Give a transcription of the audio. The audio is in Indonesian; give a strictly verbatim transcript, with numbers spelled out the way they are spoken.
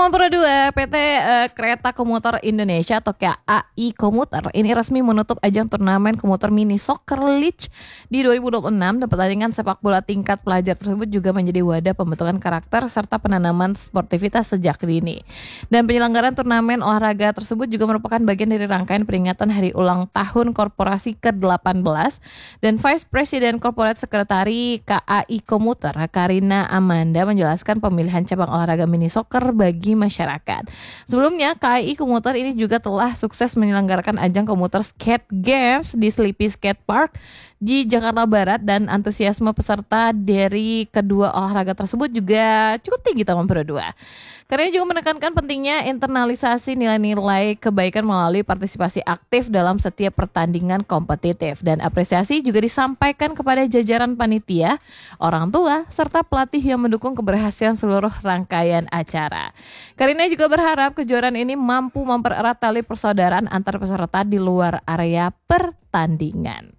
Nomor dua, P T uh, Kereta Komuter Indonesia atau K A I Komuter ini resmi menutup ajang turnamen komuter mini Soccer League di dua ribu dua puluh enam dan pertandingan sepak bola tingkat pelajar tersebut juga menjadi wadah pembentukan karakter serta penanaman sportivitas sejak dini. Dan penyelenggaraan turnamen olahraga tersebut juga merupakan bagian dari rangkaian peringatan hari ulang tahun korporasi ke delapan belas dan Vice President Corporate Secretary K A I Komuter Karina Amanda menjelaskan pemilihan cabang olahraga mini soccer bagi masyarakat. Sebelumnya K A I Komuter ini juga telah sukses menyelenggarakan ajang komuter skate games di Sleepy Skate Park di Jakarta Barat dan antusiasme peserta dari kedua olahraga tersebut juga cukup tinggi tahun dua. Karena juga menekankan pentingnya internalisasi nilai-nilai kebaikan melalui partisipasi aktif dalam setiap pertandingan kompetitif dan apresiasi juga disampaikan kepada jajaran panitia, orang tua, serta pelatih yang mendukung keberhasilan seluruh rangkaian acara. Karina juga berharap kejuaraan ini mampu mempererat tali persaudaraan antar peserta di luar area pertandingan.